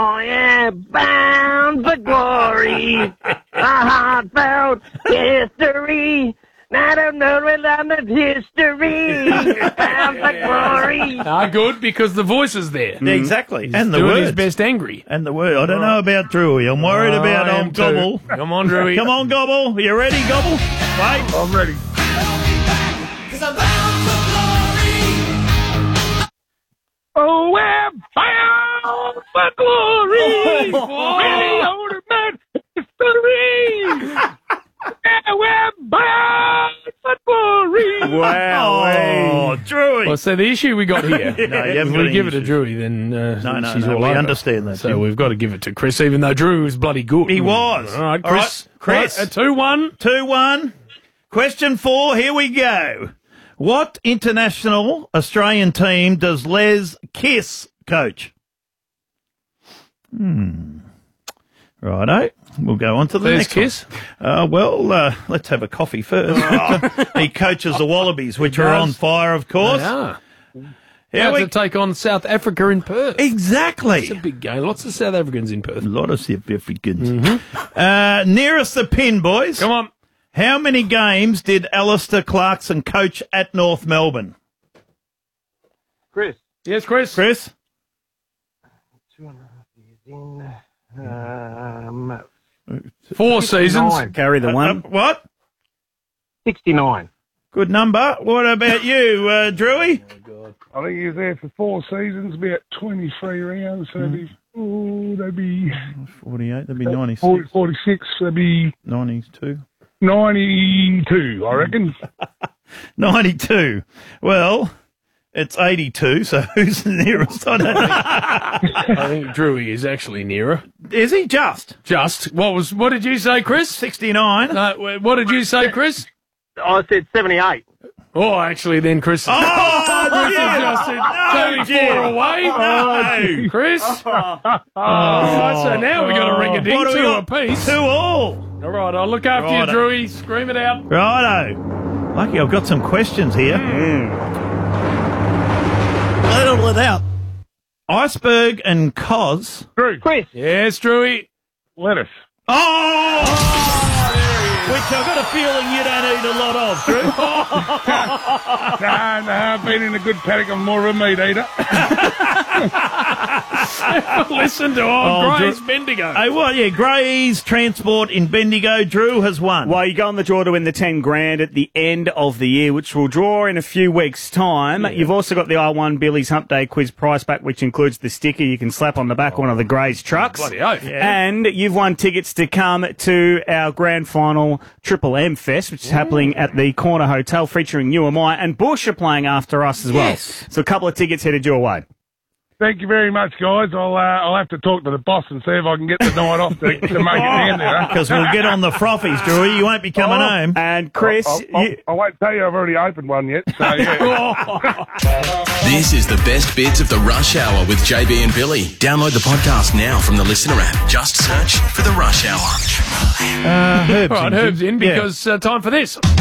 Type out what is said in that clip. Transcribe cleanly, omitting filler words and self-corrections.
I am bound for glory, a heartfelt history. I don't know without the history, bound for glory. Good, because the voice is there. Yeah, exactly. He's and the doing words. his best angry. And the word. I don't know about Drewy. I'm worried about I am old Gobble. too. Come on, Drewy. Come on, Gobble. You ready, Gobble? Wait. I'm ready. Oh, we're bound for glory. Really old man history. Yeah, we're bound for glory. Oh, Drewy. Well, so the issue we got here, No, you haven't if got we any give it to issues. Drewy, then she's all we over. understand that. So Jim. we've got to give it to Chris, even though Drew was bloody good. He was. All right, All Chris. right, Chris. Right, 2-1. 2-1. Question 4, here we go. What international Australian team does Les Kiss coach? Righto. We'll go on to the Les next Kiss? one. Let's have a coffee first. He coaches the Wallabies, which are on fire, of course. Yeah. Here About we to take on South Africa in Perth. Exactly. It's a big game. Lots of South Africans in Perth. A lot of South Africans. Nearest the pin, boys. Come on. How many games did Alistair Clarkson coach at North Melbourne? Chris. Yes, Chris. Chris? 2.5 years in. 4 seasons. 69. Carry the one. What? 69. Good number. What about you, Drewy? I think he was there for 4 seasons, about 23 rounds. So that'd be 48, that'd be 96. 46, that'd be 92. 92, I reckon. 92. Well, it's 82, so who's the nearest? I don't know. I think Drewy is actually nearer. Is he just? Just. What did you say, Chris? 69. No, what did you say, Chris? I said 78. Oh, actually, then Chris. Oh, Chris has just said 34 away. No. Chris. So now we got to ring a ding, What do we 2 got? apiece. 2 all. All right, I'll look after Righto. you, Drewy. Scream it out. Righto. Lucky I've got some questions here. Let it out. Iceberg and Cos. Drew, Chris. Yes, Drewy. lettuce. Oh! Which I've got a feeling you don't eat a lot of, Drew. No, I've been in a good paddock. I'm more of a meat eater. Listen to old Gray's Bendigo. Hey, what? Yeah, Gray's Transport in Bendigo. Drew has won. Well, you go on the draw to win the 10 grand at the end of the year, which we'll draw in a few weeks' time. You've also got the I1 Billy's Hump Day Quiz prize pack, which includes the sticker you can slap on the back of one of the Gray's trucks. Bloody oath. And you've won tickets to come to our grand final Triple M Fest, which is happening at the Corner Hotel, featuring you and I, and Bush are playing after us as well. So a couple of tickets headed your way. Thank you very much, guys. I'll have to talk to the boss and see if I can get the night off to make it down there. Because we'll get on the frothies, Drew. You won't be coming home. And Chris, I won't tell you I've already opened one yet. So yeah. This is the best bits of the Rush Hour with JB and Billy. Download the podcast now from the Listener app. Just search for the Rush Hour. Herb's All right, in. Herb's in Yeah. because time for this.